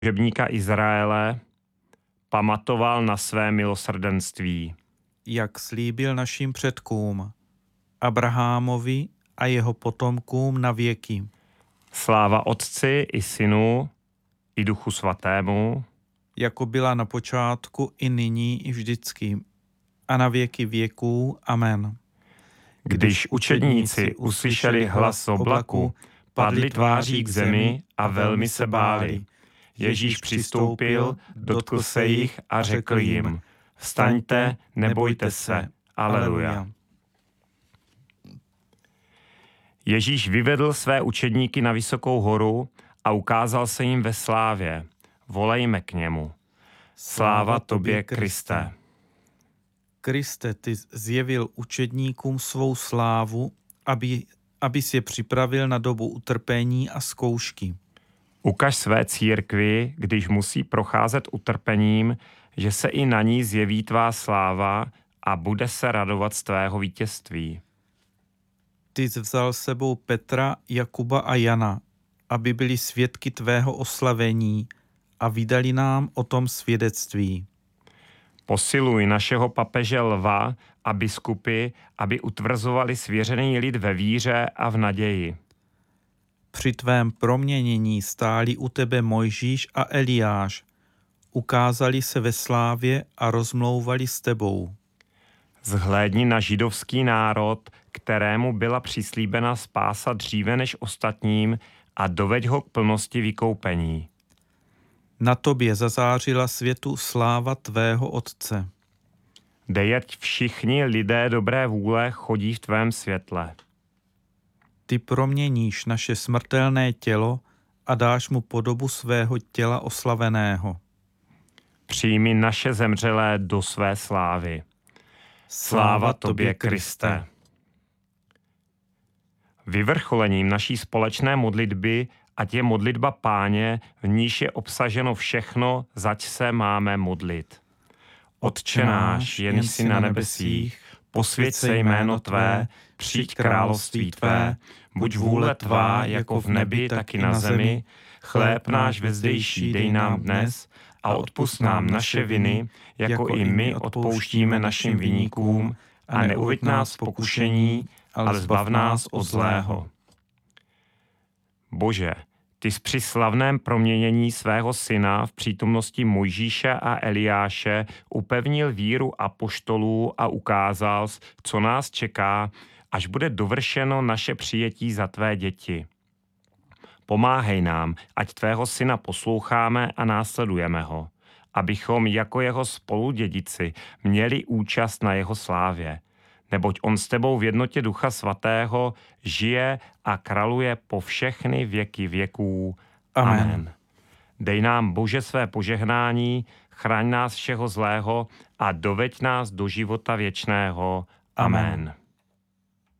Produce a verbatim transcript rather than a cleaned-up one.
služebníka Izraele, pamatoval na své milosrdenství. Jak slíbil našim předkům, Abrahamovi a jeho potomkům na věky. Sláva Otci i Synu i Duchu Svatému, jako byla na počátku, i nyní, i vždycky, a na věky věků. Amen. Když učedníci uslyšeli hlas z oblaku, padli tváří k zemi a velmi se báli. Ježíš přistoupil, dotkl se jich a řekl jim: Vstaňte, nebojte se. Aleluja. Ježíš vyvedl své učedníky na vysokou horu a ukázal se jim ve slávě. Volejme k němu. Sláva tobě, Kriste. Kriste, ty zjevil učedníkům svou slávu, aby, abys je připravil na dobu utrpení a zkoušky. Ukaž své církvi, když musí procházet utrpením, že se i na ní zjeví tvá sláva a bude se radovat z tvého vítězství. Ty jsi vzal sebou Petra, Jakuba a Jana, aby byli svědky tvého oslavení a vydali nám o tom svědectví. Posiluj našeho papeže Lva a biskupy, aby utvrzovali svěřený lid ve víře a v naději. Při tvém proměnění stáli u tebe Mojžíš a Eliáš, ukázali se ve slávě a rozmlouvali s tebou. Zhlédni na židovský národ, kterému byla přislíbena spása dříve než ostatním, a doveď ho k plnosti vykoupení. Na tobě zazářila světu sláva tvého Otce. Dejeť všichni lidé dobré vůle chodí v tvém světle. Ty proměníš naše smrtelné tělo a dáš mu podobu svého těla oslaveného. Přijmi naše zemřelé do své slávy. Sláva tobě, Kriste. Vyvrcholením naší společné modlitby ať je modlitba Páně, v níž je obsaženo všechno, zač se máme modlit. Otče náš, jen jsi na nebesích, posvěť se jméno tvé, přijď království tvé, buď vůle tvá jako v nebi, tak i na zemi. Chléb náš vezdejší dej nám dnes a odpusť nám naše viny, jako i my odpouštíme našim viníkům, a neuveď nás v pokušení, ale zbav nás od zlého. Bože, ty jsi při slavném proměnění svého syna v přítomnosti Mojžíše a Eliáše upevnil víru apoštolů a ukázal, co nás čeká, až bude dovršeno naše přijetí za tvé děti. Pomáhej nám, ať tvého syna posloucháme a následujeme ho, abychom jako jeho spoludědici měli účast na jeho slávě. Neboť on s tebou v jednotě Ducha Svatého žije a králuje po všechny věky věků. Amen. Amen. Dej nám, Bože, své požehnání, chraň nás všeho zlého a doveď nás do života věčného. Amen. Amen.